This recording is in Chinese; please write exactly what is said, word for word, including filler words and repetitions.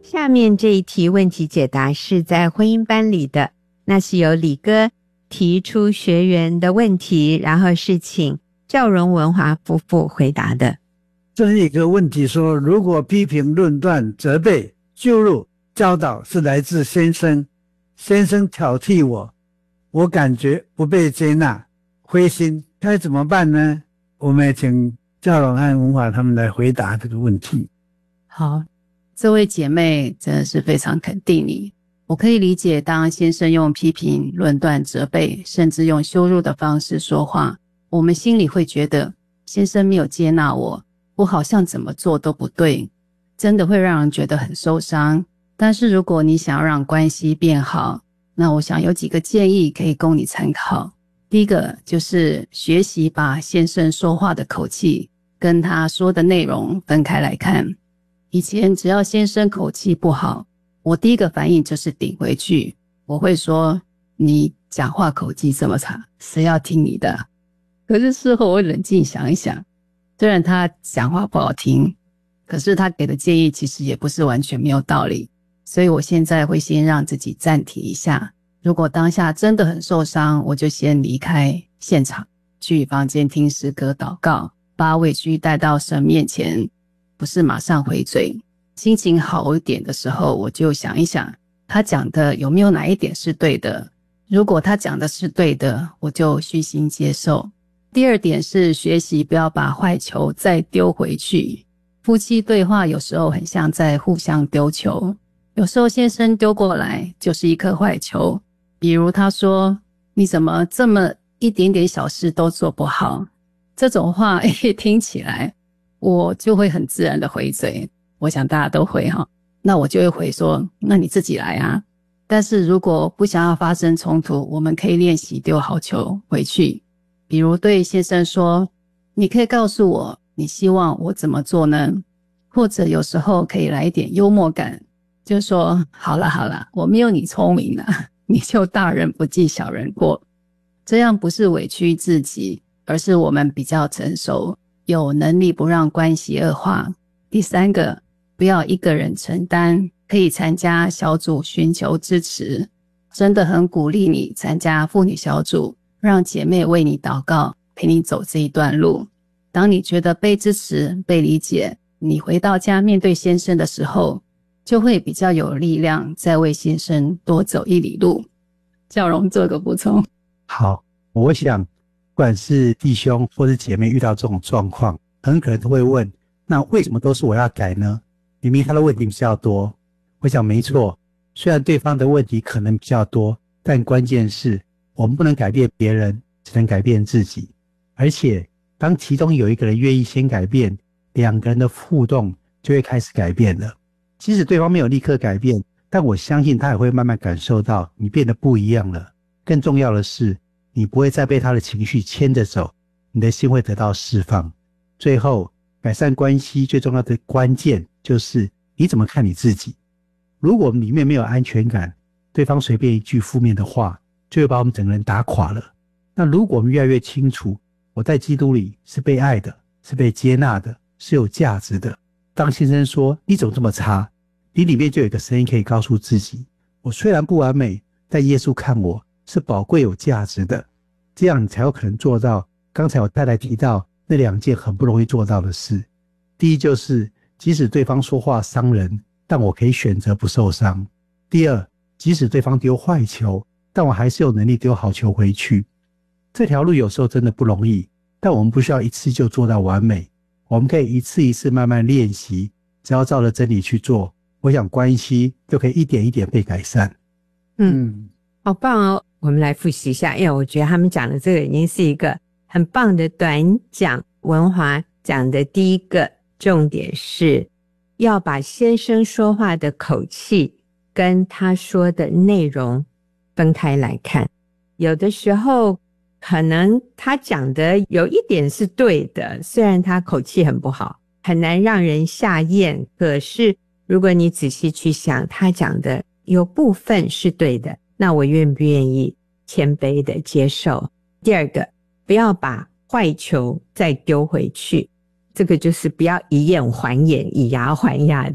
下面这一题问题解答是在婚姻班里的，那是由李哥提出学员的问题，然后是请教荣文华夫妇回答的。 这是一个问题说，如果批评、论断、责备、羞辱、教导是来自先生，先生挑剔我，我感觉不被接纳，灰心，该怎么办呢？我们也请教荣和文华他们来回答这个问题。 好，这位姐妹真的是非常肯定你。我可以理解，当先生用批评、论断、责备，甚至用羞辱的方式说话，我们心里会觉得先生没有接纳我，我好像怎么做都不对，真的会让人觉得很受伤。但是如果你想要让关系变好，那我想有几个建议可以供你参考。第一个就是学习把先生说话的口气跟他说的内容分开来看。以前只要先生口气不好，我第一个反应就是顶回去，我会说你讲话口气这么差，谁要听你的？可是事后我会冷静想一想，虽然他讲话不好听，可是他给的建议其实也不是完全没有道理，所以我现在会先让自己暂停一下，如果当下真的很受伤，我就先离开现场，去房间听诗歌祷告，把委屈带到神面前，不是马上回嘴。心情好一点的时候，我就想一想他讲的有没有哪一点是对的，如果他讲的是对的，我就虚心接受。第二点是学习不要把坏球再丢回去。夫妻对话有时候很像在互相丢球，有时候先生丢过来就是一颗坏球，比如他说你怎么这么一点点小事都做不好，这种话一听起来我就会很自然的回嘴，我想大家都会哈，那我就会回说那你自己来啊。但是如果不想要发生冲突，我们可以练习丢好球回去，比如对先生说你可以告诉我你希望我怎么做呢？或者有时候可以来一点幽默感，就说好了好了，我没有你聪明啦，你就大人不计小人过。这样不是委屈自己，而是我们比较成熟，有能力不让关系恶化。第三个，不要一个人承担，可以参加小组寻求支持，真的很鼓励你参加妇女小组，让姐妹为你祷告，陪你走这一段路。当你觉得被支持、被理解，你回到家面对先生的时候，就会比较有力量再为先生多走一里路。教荣做个补充。 好，我想不管是弟兄或是姐妹遇到这种状况，很可能都会问，那为什么都是我要改呢？明明他的问题比较多。我想没错，虽然对方的问题可能比较多，但关键是我们不能改变别人，只能改变自己。而且当其中有一个人愿意先改变，两个人的互动就会开始改变了。即使对方没有立刻改变，但我相信他也会慢慢感受到你变得不一样了。更重要的是，你不会再被他的情绪牵着走，你的心会得到释放。最后，改善关系最重要的关键就是你怎么看你自己。如果我们里面没有安全感，对方随便一句负面的话就会把我们整个人打垮了。那如果我们越来越清楚，我在基督里是被爱的，是被接纳的，是有价值的。当先生说你怎么这么差，你里面就有一个声音可以告诉自己，我虽然不完美，但耶稣看我是宝贵有价值的。这样你才有可能做到刚才我太太提到那两件很不容易做到的事。第一就是即使对方说话伤人，但我可以选择不受伤。第二，即使对方丢坏球，但我还是有能力丢好球回去。这条路有时候真的不容易，但我们不需要一次就做到完美，我们可以一次一次慢慢练习，只要照着真理去做，我想关系就可以一点一点被改善。 嗯，好棒哦。我们来复习一下，因为我觉得他们讲的这个已经是一个很棒的短讲。文华讲的第一个重点是要把先生说话的口气跟他说的内容分开来看。有的时候可能他讲的有一点是对的，虽然他口气很不好，很难让人下咽，可是如果你仔细去想，他讲的有部分是对的，那我愿不愿意谦卑的接受？第二个，不要把坏球再丢回去，这个就是不要以眼还眼，以牙还牙的